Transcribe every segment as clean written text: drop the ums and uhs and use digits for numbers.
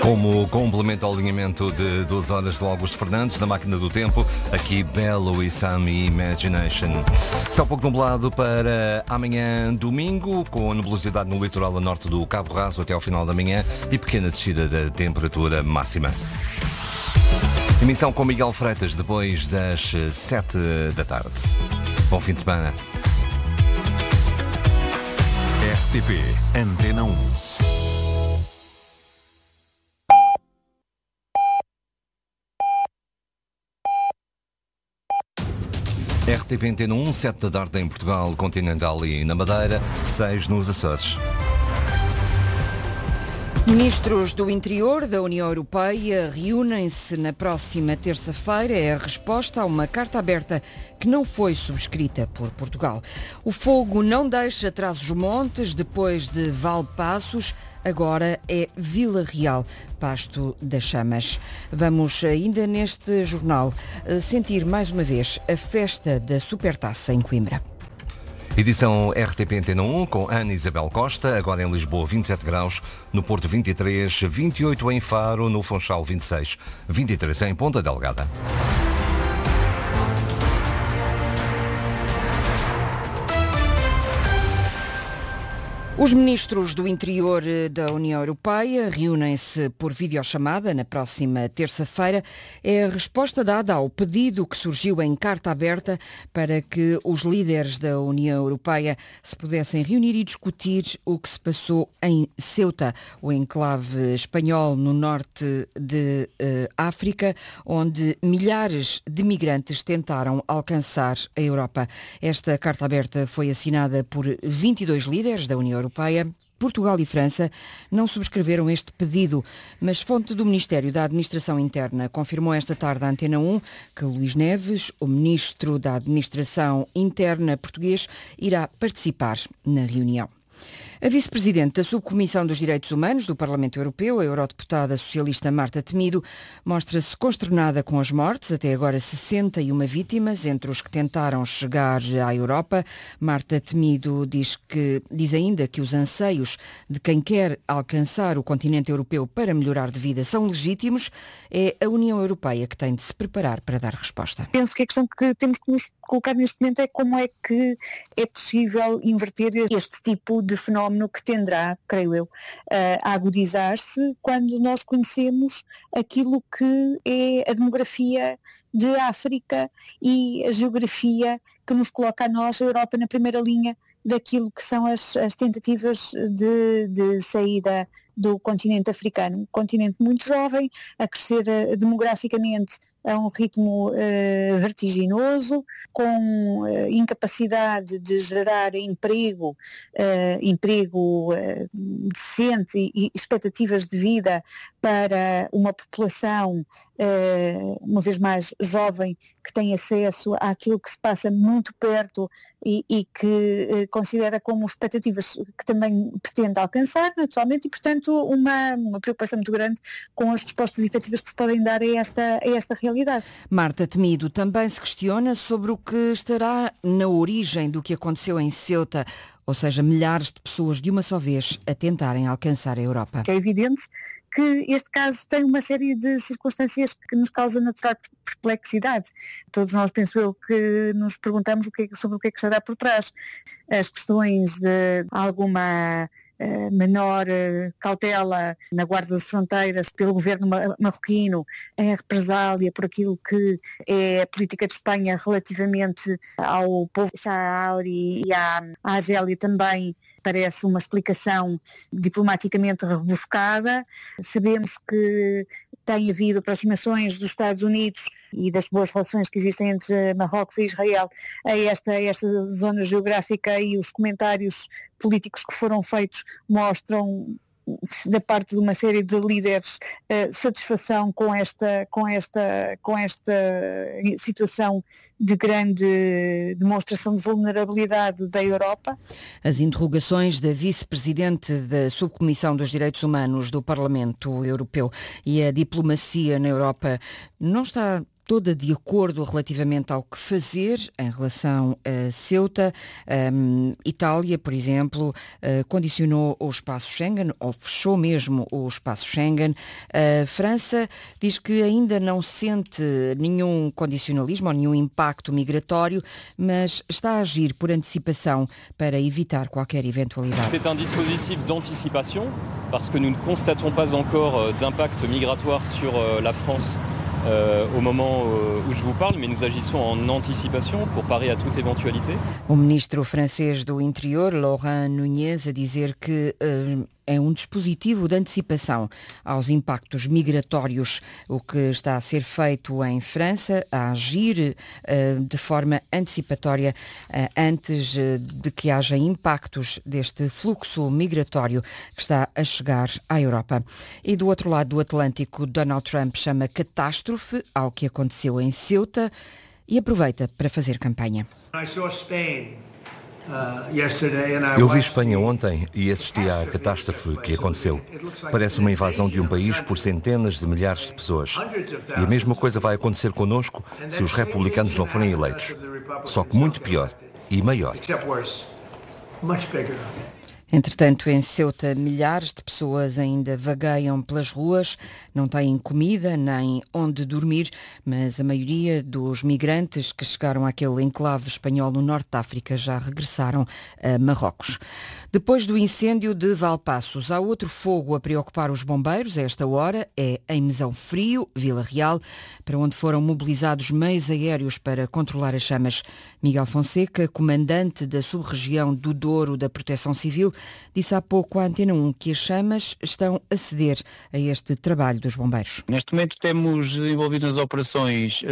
Como complemento ao alinhamento de 2 horas do Augusto Fernandes, na Máquina do Tempo, aqui Bello e Sami Imagination. Céu pouco nublado para amanhã domingo, com a nebulosidade no litoral a norte do Cabo Raso até ao final da manhã e pequena descida da temperatura máxima. Emissão com Miguel Freitas depois das 7 da tarde. Bom fim de semana. RTP Antena 1. RTP Antena 1, 7 da tarde em Portugal Continental e na Madeira, 6 nos Açores. Ministros do Interior da União Europeia reúnem-se na próxima terça-feira. É a resposta a uma carta aberta que não foi subscrita por Portugal. O fogo não deixa Trás-os-Montes, depois de Valpaços, agora é Vila Real, pasto das chamas. Vamos ainda neste jornal sentir mais uma vez a festa da Supertaça em Coimbra. Edição RTP Antena 1 com Ana Isabel Costa, agora em Lisboa 27 graus, no Porto 23, 28 em Faro, no Funchal 26, 23 em Ponta Delgada. Os ministros do Interior da União Europeia reúnem-se por videochamada na próxima terça-feira. É a resposta dada ao pedido que surgiu em carta aberta para que os líderes da União Europeia se pudessem reunir e discutir o que se passou em Ceuta, o enclave espanhol no norte de África, onde milhares de migrantes tentaram alcançar a Europa. Esta carta aberta foi assinada por 22 líderes da União Europeia. Portugal e França não subscreveram este pedido, mas fonte do Ministério da Administração Interna confirmou esta tarde à Antena 1 que Luís Neves, o Ministro da Administração Interna português, irá participar na reunião. A vice-presidente da Subcomissão dos Direitos Humanos do Parlamento Europeu, a eurodeputada socialista Marta Temido, mostra-se consternada com as mortes, até agora 61 vítimas, entre os que tentaram chegar à Europa. Marta Temido diz ainda que os anseios de quem quer alcançar o continente europeu para melhorar de vida são legítimos. É a União Europeia que tem de se preparar para dar resposta. Penso que a questão que temos que nos colocar neste momento é como é que é possível inverter este tipo de fenómeno que tenderá, creio eu, a agudizar-se quando nós conhecemos aquilo que é a demografia de África e a geografia que nos coloca a nós, a Europa, na primeira linha daquilo que são as tentativas de saída do continente africano. Um continente muito jovem, a crescer demograficamente a um ritmo vertiginoso, com incapacidade de gerar emprego decente e expectativas de vida para uma população, uma vez mais jovem, que tem acesso àquilo que se passa muito perto e que considera como expectativas que também pretende alcançar, naturalmente, e portanto uma preocupação muito grande com as respostas efetivas que se podem dar a esta realidade. Marta Temido também se questiona sobre o que estará na origem do que aconteceu em Ceuta, ou seja, milhares de pessoas de uma só vez a tentarem alcançar a Europa. É evidente que este caso tem uma série de circunstâncias que nos causam natural perplexidade. Todos nós, penso eu, que nos perguntamos sobre o que é que estará por trás. As questões de alguma menor cautela na guarda das fronteiras pelo governo marroquino, em represália por aquilo que é a política de Espanha relativamente ao povo saharaui e à Argélia também parece uma explicação diplomaticamente rebuscada. Sabemos que tem havido aproximações dos Estados Unidos e das boas relações que existem entre Marrocos e Israel a esta zona geográfica, e os comentários políticos que foram feitos mostram da parte de uma série de líderes satisfação com esta situação de grande demonstração de vulnerabilidade da Europa. As interrogações da vice-presidente da Subcomissão dos Direitos Humanos do Parlamento Europeu e a diplomacia na Europa não está toda de acordo relativamente ao que fazer em relação a Ceuta. Itália, por exemplo, condicionou o espaço Schengen, ou fechou mesmo o espaço Schengen. A França diz que ainda não sente nenhum condicionalismo ou nenhum impacto migratório, mas está a agir por antecipação para evitar qualquer eventualidade. C'est un dispositif d'anticipation parce que nous ne constatons pas encore d'impact migratoire sur la France au moment où je vous parle, mais nous agissons en anticipation pour parer à toute éventualité. O ministro francês do Interior, Laurent Nunez, a dizer que é um dispositivo de antecipação aos impactos migratórios, o que está a ser feito em França, a agir de forma antecipatória antes de que haja impactos deste fluxo migratório que está a chegar à Europa. E do outro lado do Atlântico, Donald Trump chama catástrofe ao que aconteceu em Ceuta e aproveita para fazer campanha. Eu vi Espanha ontem e assisti à catástrofe que aconteceu. Parece uma invasão de um país por centenas de milhares de pessoas. E a mesma coisa vai acontecer connosco se os republicanos não forem eleitos. Só que muito pior e maior. Entretanto, em Ceuta, milhares de pessoas ainda vagueiam pelas ruas, não têm comida nem onde dormir, mas a maioria dos migrantes que chegaram àquele enclave espanhol no norte de África já regressaram a Marrocos. Depois do incêndio de Valpaços, há outro fogo a preocupar os bombeiros a esta hora, é em Mesão Frio, Vila Real, para onde foram mobilizados meios aéreos para controlar as chamas. Miguel Fonseca, comandante da sub-região do Douro da Proteção Civil, disse há pouco à Antena 1 que as chamas estão a ceder a este trabalho dos bombeiros. Neste momento temos envolvido nas operações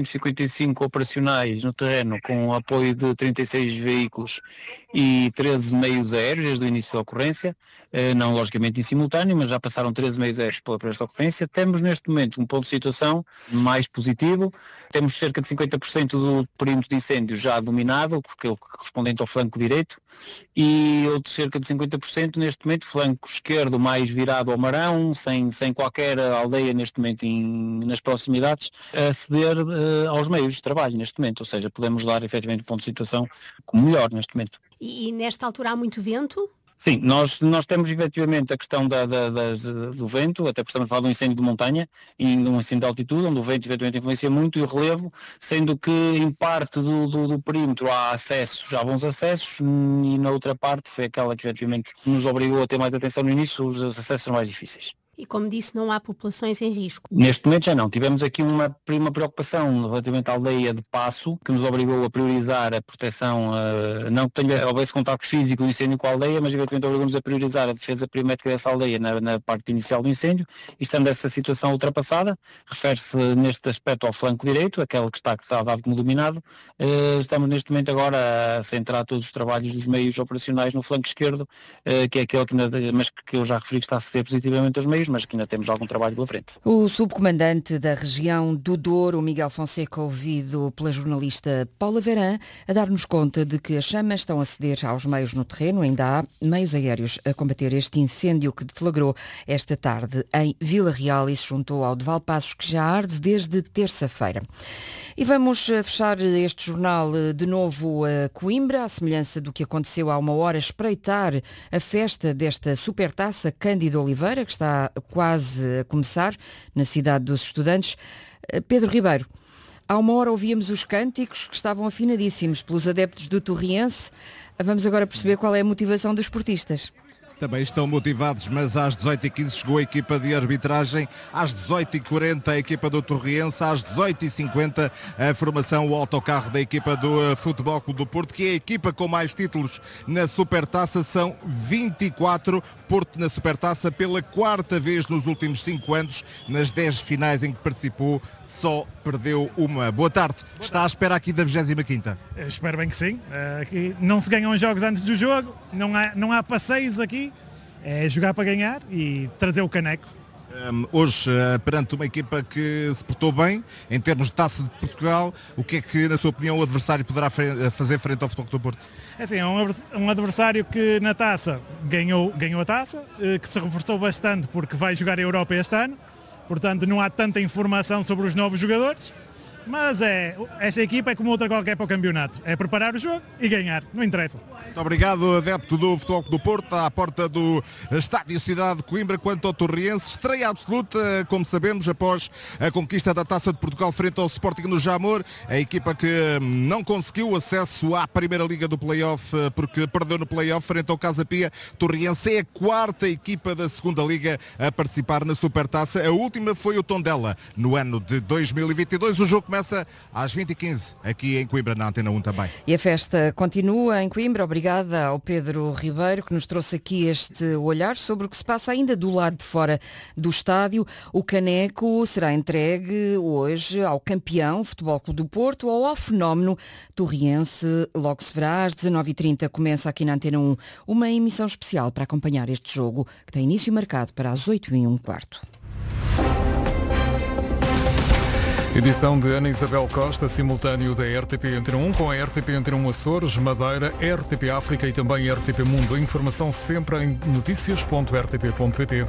155 operacionais no terreno, com o apoio de 36 veículos e 13 meios aéreos desde o início da ocorrência, não logicamente em simultâneo, mas já passaram 13 meios aéreos por esta ocorrência. Temos neste momento um ponto de situação mais positivo, temos cerca de 50% do perímetro de incêndio já dominado, porque é o correspondente ao flanco direito, e outro cerca de 50% neste momento flanco esquerdo mais virado ao Marão, sem qualquer aldeia neste momento nas proximidades, a ceder aos meios de trabalho neste momento, ou seja, podemos dar efetivamente um ponto de situação como melhor neste momento. E nesta altura há muito vento? Sim, nós temos efetivamente a questão do vento, até porque estamos a falar de um incêndio de montanha e de um incêndio de altitude, onde o vento efetivamente influencia muito, e o relevo, sendo que em parte do perímetro há acessos, já bons acessos, e na outra parte foi aquela que efetivamente nos obrigou a ter mais atenção no início, os acessos são mais difíceis. E como disse, não há populações em risco? Neste momento já não. Tivemos aqui uma preocupação relativamente à aldeia de Passo, que nos obrigou a priorizar a proteção, não que houvesse contacto físico do incêndio com a aldeia, mas eventualmente obrigou-nos a priorizar a defesa perimétrica dessa aldeia na parte inicial do incêndio, e estando essa situação ultrapassada, refere-se neste aspecto ao flanco direito, aquele que está dado como dominado. Estamos neste momento agora a centrar todos os trabalhos dos meios operacionais no flanco esquerdo, que é aquele que eu já referi que está a ceder positivamente aos meios, mas que ainda temos algum trabalho pela frente. O subcomandante da região do Douro, Miguel Fonseca, ouvido pela jornalista Paula Verã, a dar-nos conta de que as chamas estão a ceder aos meios no terreno. Ainda há meios aéreos a combater este incêndio que deflagrou esta tarde em Vila Real e se juntou ao de Valpaços, que já arde desde terça-feira. E vamos fechar este jornal de novo a Coimbra, à semelhança do que aconteceu há uma hora, espreitar a festa desta supertaça Cândido Oliveira, que está quase a começar na cidade dos estudantes. Pedro Ribeiro, há uma hora ouvíamos os cânticos que estavam afinadíssimos pelos adeptos do Torriense. Vamos agora perceber qual é a motivação dos esportistas. Também estão motivados, mas às 18h15 chegou a equipa de arbitragem, às 18h40 a equipa do Torriense, às 18h50 a formação, o autocarro da equipa do Futebol Clube do Porto, que é a equipa com mais títulos na Supertaça, são 24, Porto na Supertaça pela quarta vez nos últimos 5 anos, nas 10 finais em que participou, só perdeu uma. Boa tarde, está à espera aqui da 25ª? Espero bem que sim, aqui não se ganham jogos antes do jogo, não há passeios aqui. É jogar para ganhar e trazer o caneco. Hoje, perante uma equipa que se portou bem, em termos de Taça de Portugal, o que é que, na sua opinião, o adversário poderá fazer frente ao Futebol Clube do Porto? É assim, é um adversário que na Taça ganhou a Taça, que se reforçou bastante porque vai jogar a Europa este ano, portanto não há tanta informação sobre os novos jogadores, Mas esta equipa é como outra qualquer para o campeonato. É preparar o jogo e ganhar, não interessa. Muito obrigado, adepto do Futebol Clube do Porto, à porta do Estádio Cidade de Coimbra. Quanto ao Torriense, estreia absoluta, como sabemos, após a conquista da Taça de Portugal frente ao Sporting no Jamor. A equipa que não conseguiu acesso à Primeira Liga do Play-Off porque perdeu no Play-Off frente ao Casa Pia. Torriense é a quarta equipa da Segunda Liga a participar na Supertaça. A última foi o Tondela no ano de 2022. O jogo começa às 20h15 aqui em Coimbra, na Antena 1 também. E a festa continua em Coimbra. Obrigada ao Pedro Ribeiro, que nos trouxe aqui este olhar sobre o que se passa ainda do lado de fora do estádio. O caneco será entregue hoje ao campeão Futebol Clube do Porto ou ao fenómeno torriense. Logo se verá, às 19h30 começa aqui na Antena 1 uma emissão especial para acompanhar este jogo, que tem início marcado para as 8h15. Edição de Ana Isabel Costa, simultâneo da RTP Antena 1 com a RTP Antena 1 Açores, Madeira, RTP África e também RTP Mundo. A informação sempre em noticias.rtp.pt.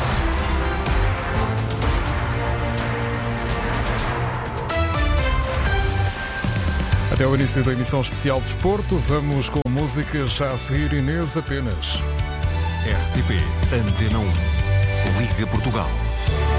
Até o início da emissão especial de Desporto, vamos com música já a seguir. Inês, apenas. RTP Antena 1. Liga Portugal.